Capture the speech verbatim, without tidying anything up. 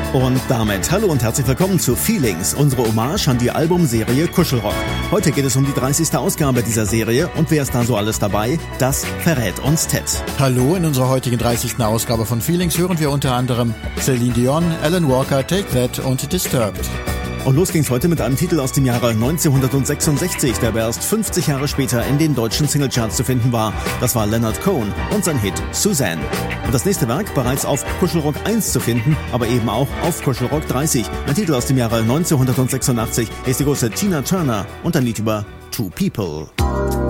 Und damit hallo und herzlich willkommen zu Feelings, unsere Hommage an die Albumserie Kuschelrock. Heute geht es um die dreißigste Ausgabe dieser Serie und wer ist da so alles dabei? Das verrät uns Ted. Hallo, in unserer heutigen dreißigsten Ausgabe von Feelings hören wir unter anderem Celine Dion, Alan Walker, Take That und Disturbed. Und los ging's heute mit einem Titel aus dem Jahre neunzehnhundertsechsundsechzig, der aber erst fünfzig Jahre später in den deutschen Singlecharts zu finden war. Das war Leonard Cohen und sein Hit Suzanne. Und das nächste Werk bereits auf Kuschelrock eins zu finden, aber eben auch auf Kuschelrock dreißig. Ein Titel aus dem Jahre neunzehnhundertsechsundachtzig ist die große Tina Turner und ein Lied über Two People.